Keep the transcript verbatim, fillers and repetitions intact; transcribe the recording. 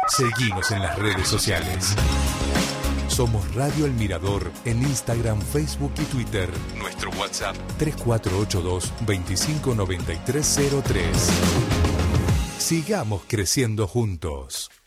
Seguinos en las redes sociales. Somos Radio El Mirador en Instagram, Facebook y Twitter. Nuestro WhatsApp tres cuatro ocho dos, veinticinco noventa y tres cero tres. Sigamos creciendo juntos.